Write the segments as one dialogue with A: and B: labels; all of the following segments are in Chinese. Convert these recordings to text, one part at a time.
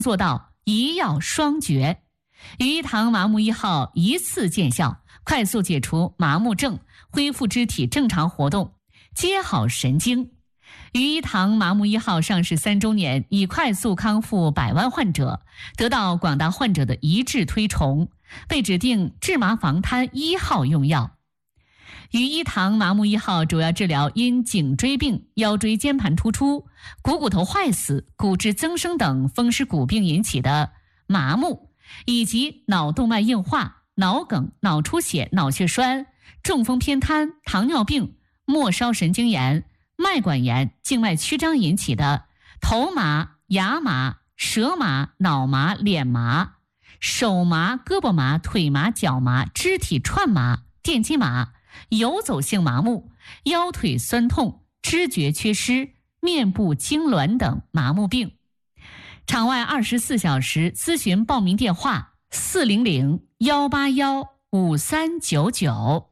A: 做到一药双绝。羽衣堂麻木1号一次见效，快速解除麻木症，恢复肢体正常活动，接好神经。羽衣堂麻木1号上市3周年，已快速康复100万患者，得到广大患者的一致推崇，被指定治麻防瘫1号用药。羽衣堂麻木1号主要治疗因颈椎病、腰椎间盘突出、股骨头坏死、骨质增生等风湿骨病引起的麻木，以及脑动脉硬化、脑梗、脑出血、脑血栓、中风偏瘫、糖尿病、末梢神经炎、脉管炎、静脉曲张引起的头麻、牙麻、舌麻、脑麻、脸麻、手麻、胳膊麻、腿麻、脚麻、肢体串麻、电击麻、游走性麻木、腰腿酸痛、知觉缺失、面部痉挛等麻木病。场外24小时咨询报名电话400-181-5399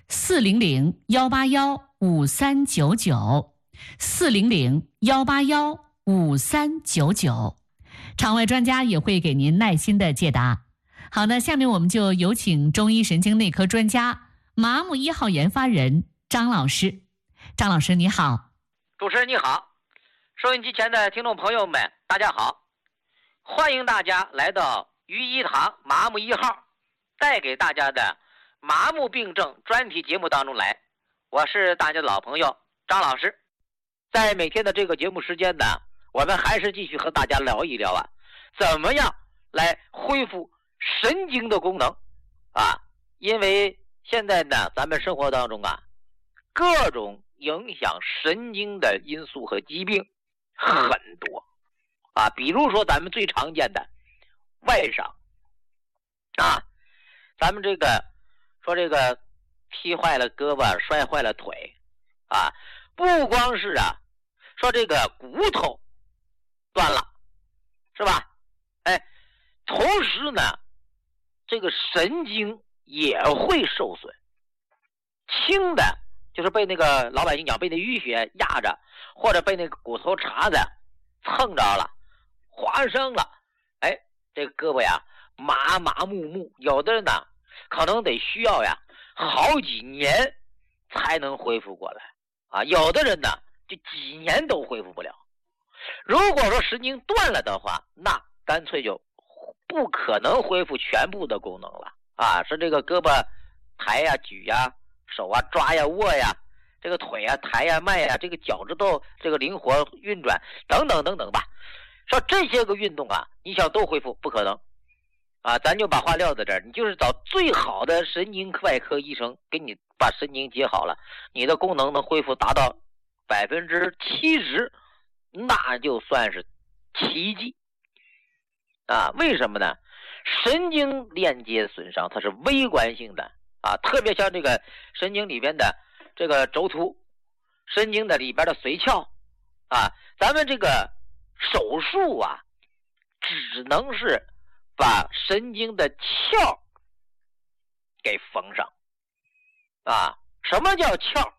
A: 400-181-5399 400-181-5399，场外专家也会给您耐心的解答。好的，下面我们就有请中医神经内科专家、麻木1号研发人张老师。张老师你好。
B: 主持人你好，收音机前的听众朋友们大家好，欢迎大家来到羽衣堂麻木1号带给大家的麻木病症专题节目当中来，我是大家的老朋友张老师。在每天的这个节目时间呢，我们还是继续和大家聊一聊怎么样来恢复神经的功能因为现在呢，咱们生活当中各种影响神经的因素和疾病很多比如说咱们最常见的外伤咱们这个踢坏了胳膊，摔坏了腿不光是说这个骨头断了，是吧？同时呢，这个神经也会受损。轻的就是被那个老百姓讲被那淤血压着，或者被那个骨头茬子蹭着了，划伤了，这个胳膊麻木，有的人呢可能得需要好几年才能恢复过来有的人呢就几年都恢复不了。如果说神经断了的话，那干脆就不可能恢复全部的功能了是这个胳膊抬举手抓握这个腿抬迈这个脚趾头这个灵活运转等等等等吧。说这些个运动你想都恢复不可能咱就把话撂在这儿，你就是找最好的神经外科医生给你把神经接好了，你的功能能恢复达到70%，那就算是奇迹为什么呢？神经链接损伤它是微观性的特别像这个神经里边的这个轴突，神经的里边的髓鞘咱们这个手术只能是把神经的鞘给缝上什么叫鞘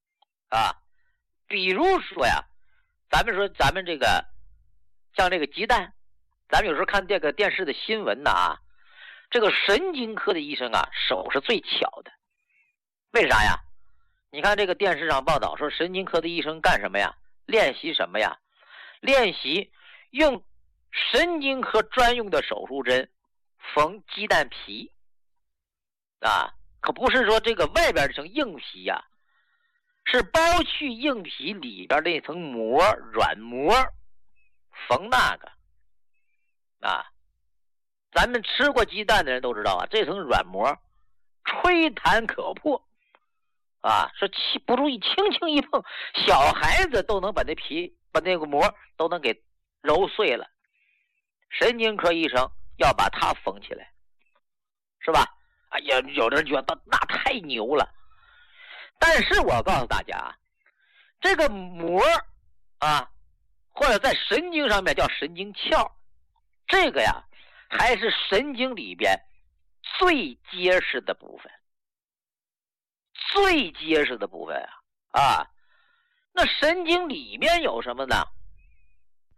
B: 比如说咱们这个像这个鸡蛋，咱们有时候看这个电视的新闻这个神经科的医生手是最巧的。为啥呀？你看这个电视上报道说神经科的医生干什么呀？练习什么呀？练习用神经科专用的手术针缝鸡蛋皮可不是说这个外边这层硬皮是剥去硬皮里边那层膜，软膜，缝那个咱们吃过鸡蛋的人都知道这层软膜吹弹可破说不注意轻轻一碰，小孩子都能把那皮把那个膜都能给揉碎了。神经科医生要把它缝起来，是吧？有的人觉得那太牛了。但是我告诉大家这个膜或者在神经上面叫神经鞘，这个还是神经里边最结实的部分，最结实的部分那神经里面有什么呢？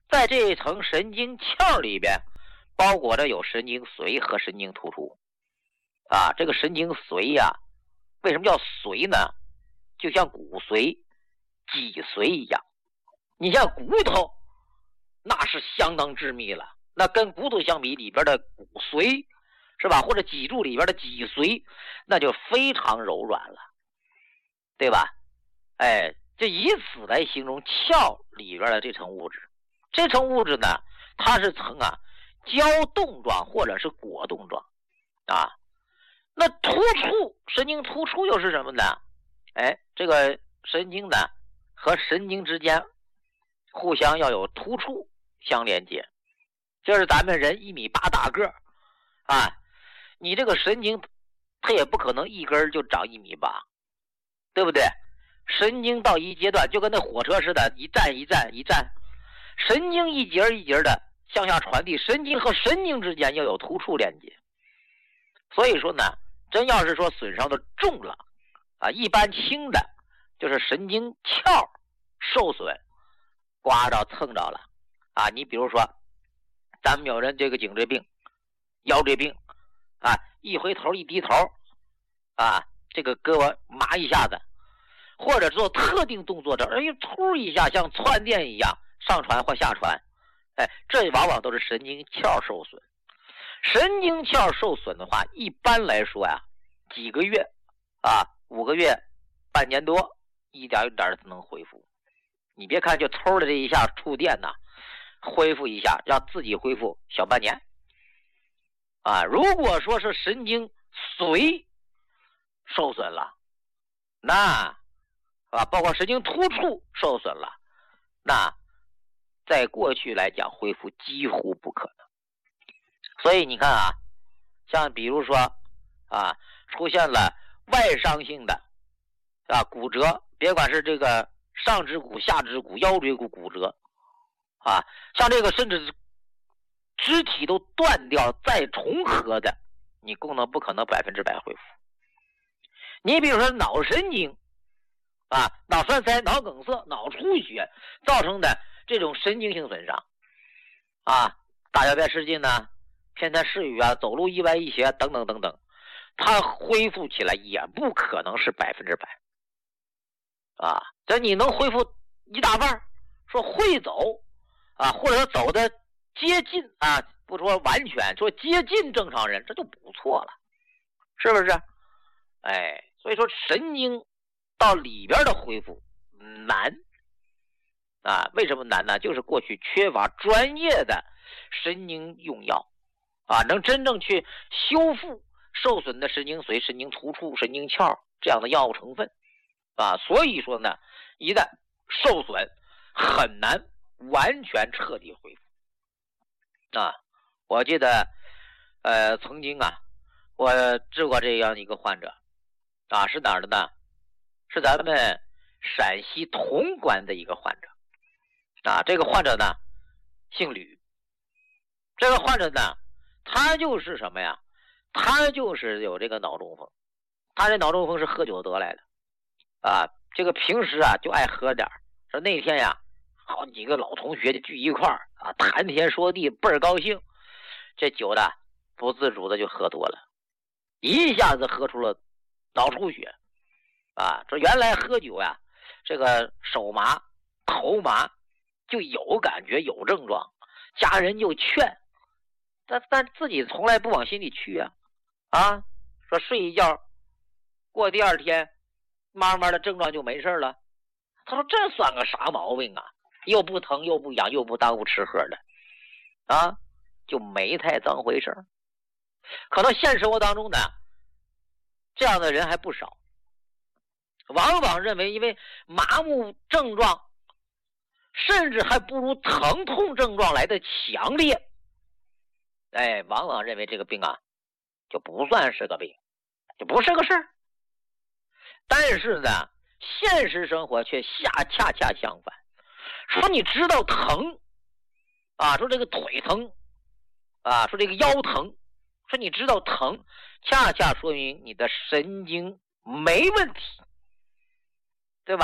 B: 在这一层神经鞘里边包裹着有神经髓和神经突出啊。这个神经髓呀，为什么叫髓呢？就像骨髓、脊髓一样。你像骨头那是相当致密了，那跟骨头相比，里边的骨髓是吧，或者脊柱里边的脊髓那就非常柔软了，对吧？哎，就以此来形容鞘里边的这层物质。这层物质呢，它是呈胶冻状或者是果冻状啊。那突触，神经突触又是什么呢？哎，这个神经呢和神经之间互相要有突触相连接。就是咱们人1.8米大个啊，你这个神经它也不可能一根就长1.8米，对不对？神经到一阶段就跟那火车似的，一站一站一站，神经一节一节的向下传递，神经和神经之间要有突触连接。所以说呢，真要是说损伤的重了啊，一般轻的就是神经鞘受损，刮着蹭着了啊。你比如说咱们有人这个颈椎病、腰椎病啊，一回头一低头啊，这个胳膊麻一下子，或者做特定动作的，突一下像窜电一样上传或下传，哎，这往往都是神经鞘受损。神经鞘受损的话，一般来说呀，几个月啊，5个月、半年多，一点一点的能恢复。你别看就抽的这一下触电呐，恢复一下，让自己恢复小半年啊。如果说是神经髓受损了，那包括神经突触受损了，那在过去来讲恢复几乎不可能。所以你看啊，像比如说啊，出现了外伤性的骨折，别管是这个上肢骨、下肢骨、腰椎骨骨折啊，像这个甚至肢体都断掉再重合的，你功能不可能100%恢复。你比如说脑神经啊，脑栓塞、脑梗塞、脑出血造成的这种神经性损伤啊，大小便失禁呢，偏瘫失语啊，走路意外一斜等等等等，它恢复起来也不可能是100%啊。这你能恢复一大半，说会走啊，或者说走的接近啊，不说完全，说接近正常人，这就不错了，是不是？哎，所以说神经到里边的恢复难啊。为什么难呢？就是过去缺乏专业的神经用药啊，能真正去修复受损的神经髓、神经突触、神经鞘这样的药物成分啊。所以说呢，一旦受损很难完全彻底恢复啊。我记得曾经我治过这样一个患者啊，是哪儿的呢？是咱们陕西潼关的一个患者啊。这个患者呢姓吕，这个患者呢他就是什么呀？他就是有这个脑中风。他这脑中风是喝酒得来的啊。这个平时就爱喝点，说那天呀好几个老同学就聚一块儿啊，谈天说地倍儿高兴，这酒的不自主的就喝多了，一下子喝出了脑出血啊。这原来喝酒呀，这个手麻头麻就有感觉有症状，家人就劝，但自己从来不往心里去啊，说睡一觉过第二天慢慢的症状就没事了。他说这算个啥毛病啊，又不疼又不痒又不耽误吃喝的啊，就没太当回事。可能现实生活当中呢这样的人还不少，往往认为因为麻木症状甚至还不如疼痛症状来的强烈，哎，往往认为这个病就不算是个病，就不是个事儿。但是呢现实生活却恰恰相反，说你知道疼啊，说这个腿疼啊，说这个腰疼，说你知道疼，恰说明你的神经没问题，对吧？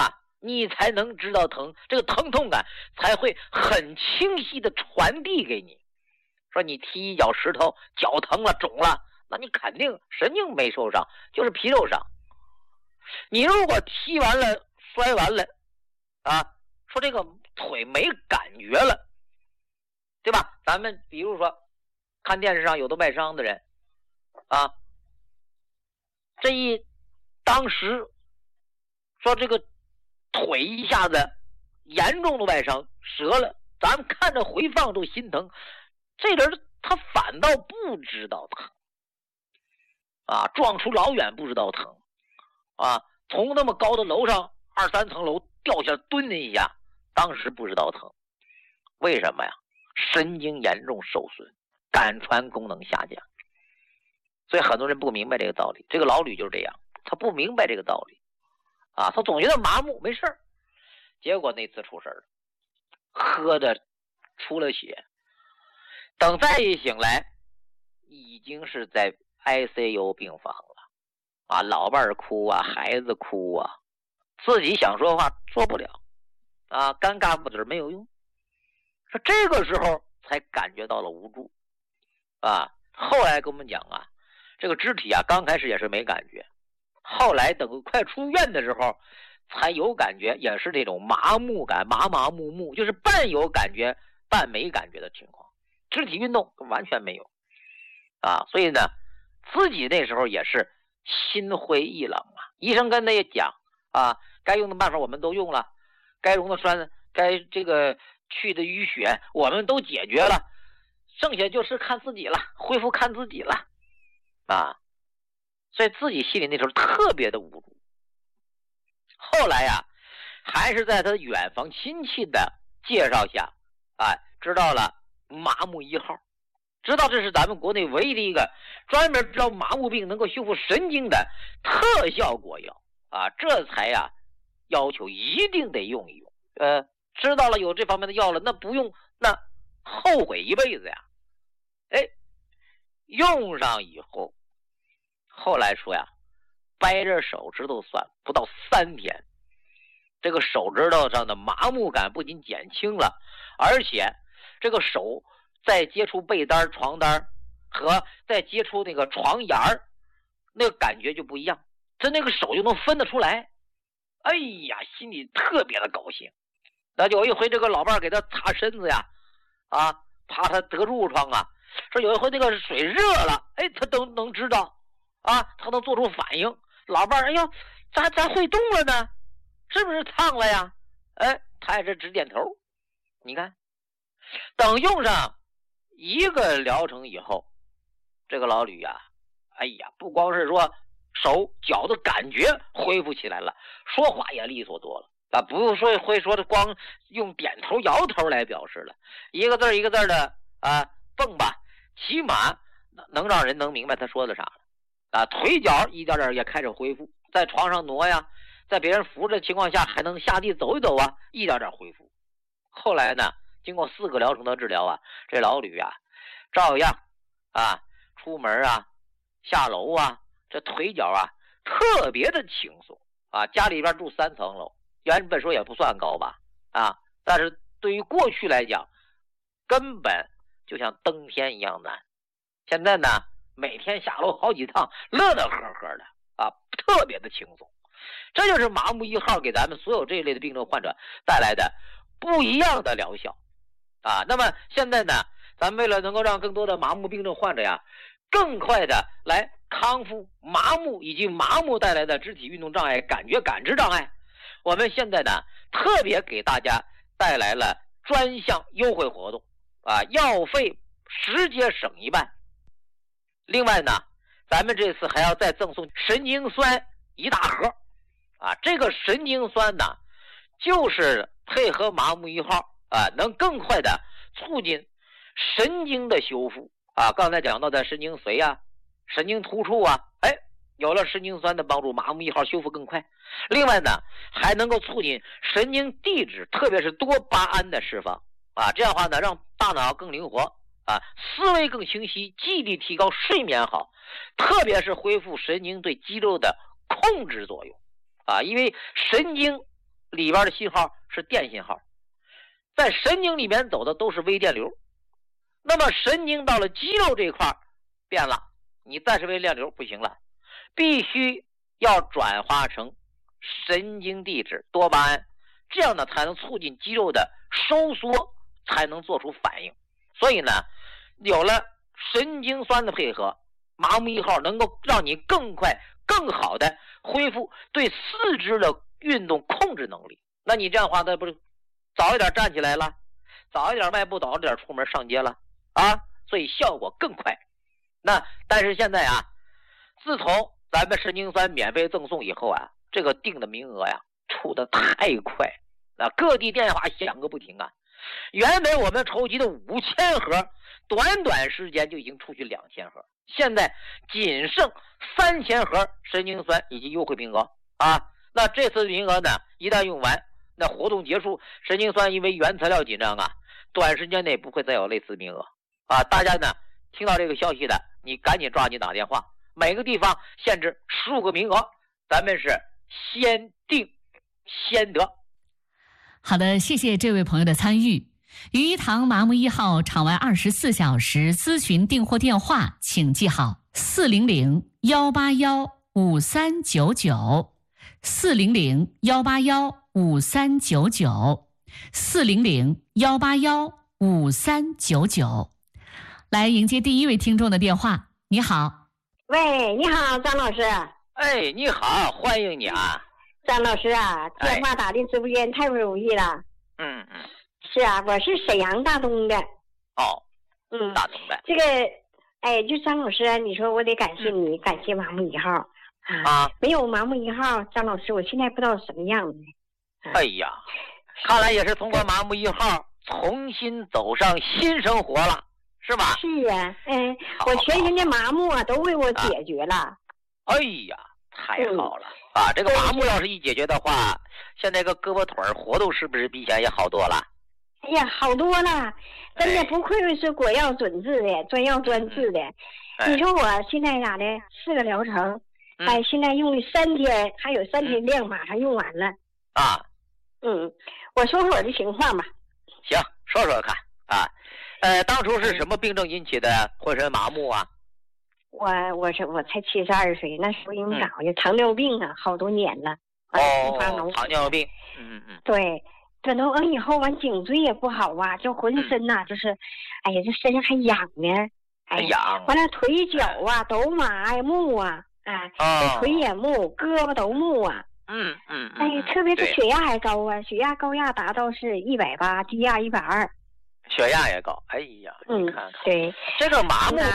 B: 你才能知道疼，这个疼痛感才会很清晰的传递给你。说你踢一脚石头，脚疼了，肿了，那你肯定神经没受伤，就是皮肉伤。你如果踢完了摔完了啊，说这个腿没感觉了，对吧？咱们比如说看电视上有的外伤的人啊，当时说这个腿一下子严重的外伤折了，咱们看着回放都心疼，这人他反倒不知道疼啊，撞出老远不知道疼啊，从那么高的楼上2、3层楼掉下蹲了一下，当时不知道疼，为什么呀？神经严重受损，感传功能下降。所以很多人不明白这个道理，这个老吕就是这样，他不明白这个道理啊，他总觉得麻木没事儿，结果那次出事了，喝的出了血，等再一醒来已经是在 ICU 病房了啊，老伴儿哭啊，孩子哭啊，自己想说话说不了啊，尴尬不止没有用。说这个时候才感觉到了无助啊，后来跟我们讲啊，这个肢体啊刚开始也是没感觉，后来等快出院的时候才有感觉，也是这种麻木感，麻麻木木，就是半有感觉半没感觉的情况，肢体运动完全没有啊。所以呢自己那时候也是心灰意冷啊，医生跟他也讲啊，该用的办法我们都用了，该溶的栓，该这个去的淤血我们都解决了，剩下就是看自己了，恢复看自己了啊。所以自己心里那时候特别的无助。后来呀，还是在他远房亲戚的介绍下啊，知道了麻木1号，知道这是咱们国内唯一的一个专门治疗麻木病能够修复神经的特效果药啊，这才呀要求一定得用一用。知道了有这方面的药了，那不用那后悔一辈子呀。用上以后，后来说呀，掰着手指头算，不到3天，这个手指头上的麻木感不仅减轻了，而且这个手在接触被单、床单和在接触那个床沿儿，那个感觉就不一样，他那个手就能分得出来。哎呀，心里特别的高兴。那有一回这个老伴给他擦身子呀，啊，怕他得褥疮啊，说有一回那个水热了，他都能知道啊，他能做出反应。老伴哎呦，咋会动了呢？是不是烫了呀？他也是直点头。你看，等用上1个疗程以后，这个老吕呀，不光是说手脚的感觉恢复起来了，说话也利索多了啊，不用说会说的光用点头摇头来表示了，一个字一个字的啊蹦吧，起码能让人能明白他说的啥了啊。腿脚一点点也开始恢复，在床上挪呀，在别人扶着的情况下还能下地走一走啊，一点点恢复。后来呢，经过4个疗程的治疗啊，这老吕啊照样啊出门啊下楼啊，这腿脚啊特别的轻松啊。家里边住3层楼，原本说也不算高吧啊，但是对于过去来讲根本就像登天一样难。现在呢每天下楼好几趟，乐乐呵呵的啊，特别的轻松。这就是麻木1号给咱们所有这一类的病症患者带来的不一样的疗效啊。那么现在呢，咱们为了能够让更多的麻木病症患者呀更快的来康复麻木以及麻木带来的肢体运动障碍、感觉感知障碍，我们现在呢特别给大家带来了专项优惠活动啊，药费直接省1半。另外呢，咱们这次还要再赠送神经酸1大盒啊。这个神经酸呢，就是配合麻木1号啊，能更快的促进神经的修复啊。刚才讲到的神经髓啊、神经突触啊，有了神经酸的帮助，麻木1号修复更快。另外呢，还能够促进神经递质，特别是多巴胺的释放啊。这样的话呢，让大脑更灵活啊，思维更清晰，记忆力提高，睡眠好，特别是恢复神经对肌肉的控制作用啊。因为神经里边的信号是电信号，在神经里面走的都是微电流。那么神经到了肌肉这块变了，你再是微电流不行了，必须要转化成神经递质多巴胺，这样呢才能促进肌肉的收缩，才能做出反应。所以呢，有了神经酸的配合，麻木1号能够让你更快更好的恢复对四肢的运动控制能力。那你这样的话，那不是早一点站起来了，早一点迈步，早一点出门上街了啊，所以效果更快。那但是现在啊，自从咱们神经酸免费赠送以后啊，这个定的名额呀出的太快啊，各地电话响个不停啊。原本我们筹集的5000盒，短短时间就已经出去2000盒，现在仅剩3000盒神经酸以及优惠名额啊。那这次名额呢，一旦用完，那活动结束，神经酸因为原材料紧张啊，短时间内不会再有类似名额啊。大家呢听到这个消息的，你赶紧抓紧打电话，每个地方限制15个名额，咱们是先定先得。
A: 好的，谢谢这位朋友的参与。鱼一堂麻木1号场外24小时咨询订货电话，请记好400-181-5399，400-181-5399，400-181-5399。来迎接第一位听众的电话。你好。
C: 喂，你好，张老师。
B: 哎，你好，欢迎你啊。
C: 张老师啊，电话打进直播间太不容易了。是啊，我是沈阳大东的。
B: 哦，大东的。
C: 这个，哎，就张老师啊，你说我得感谢你，感谢麻木1号啊。没有麻木1号，张老师，我现在不知道什么样子。
B: 哎呀，看来也是通过麻木1号重新走上新生活了，是吧？
C: 是啊，我全身的麻木啊都为我解决了。
B: 哎呀，太好了啊！这个麻木要是一解决的话，现在个胳膊腿活动是不是比以前也好多了？
C: 哎呀，好多了，真的不愧是果药准治的，专药专治的。你说我现在咋的？4个疗程，现在用了3天，还有3天量马上用完了。
B: 啊，
C: 我说说我的情况吧。
B: 行，说说看啊。当初是什么病症引起的浑身麻木啊？
C: 我才72岁，那时候因为啥呀？糖尿病啊，好多年了。
B: 糖尿病。
C: 对，这都完以后完颈椎也不好啊，就浑身呐，就是，哎呀，这身上还痒呢。
B: 痒。
C: 完了腿脚啊都麻呀木啊，这腿也木，胳膊都木啊。特别是血压还高啊，血压高压达到是180，低压120。
B: 血压也高，哎呀，你看看，
C: 对，
B: 这个麻木